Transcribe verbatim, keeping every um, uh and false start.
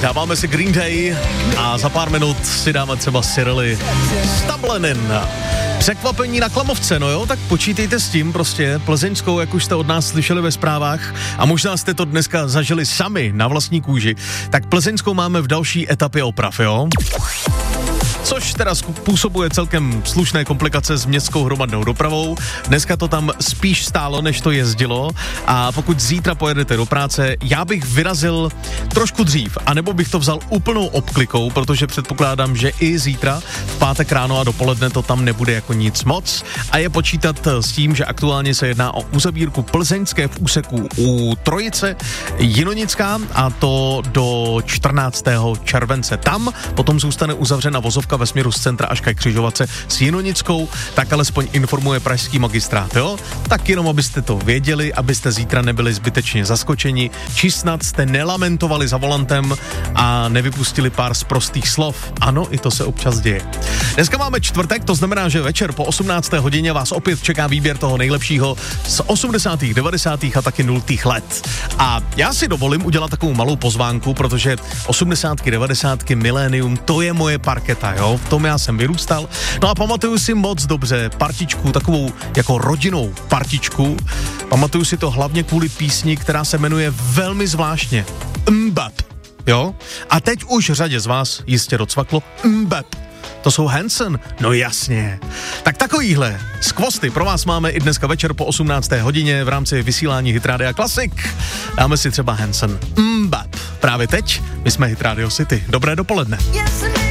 Dáváme si Green Day a za pár minut si dáme třeba Cyrily Stablenin. Překvapení na Klamovce, no jo, tak počítejte s tím prostě, plzeňskou, jak už jste od nás slyšeli ve zprávách a možná jste to dneska zažili sami na vlastní kůži, tak plzeňskou máme v další etapě oprav, jo. Což teda způsobuje celkem slušné komplikace s městskou hromadnou dopravou. Dneska to tam spíš stálo, než to jezdilo a pokud zítra pojedete do práce, já bych vyrazil trošku dřív, anebo bych to vzal úplnou obklikou, protože předpokládám, že i zítra v pátek ráno a dopoledne to tam nebude jako nic moc a je počítat s tím, že aktuálně se jedná o uzavírku plzeňské v úseku u Trojice Jinonická a to do čtrnáctého července. Tam potom zůstane uzavřena vozovka ve směru z centra až ke křižovatce s Jinonickou, tak alespoň informuje pražský magistrát, jo? Tak jenom abyste to věděli, abyste zítra nebyli zbytečně zaskočeni, či snad jste nelamentovali za volantem a nevypustili pár sprostých slov. Ano, i to se občas děje. Dneska máme čtvrtek, to znamená, že večer po osmnácté hodině vás opět čeká výběr toho nejlepšího z osmdesátých, devadesátých a taky nultých let. A já si dovolím udělat takovou malou pozvánku, protože osmdesátky, devadesátky, milénium, to je moje parketa, jo? V tom já jsem vyrůstal. No a pamatuju si moc dobře partičku, takovou jako rodinnou partičku. Pamatuju si to hlavně kvůli písni, která se jmenuje velmi zvláštně Mbap, jo? A teď už řadě z vás jistě docvaklo Mbap. To jsou Hanson, no jasně. Tak takovýhle skvosty pro vás máme i dneska večer po osmnácté hodině v rámci vysílání Hit Radio Classic. Dáme si třeba Hanson Mbap. Právě teď my jsme Hit Radio City. Dobré dopoledne.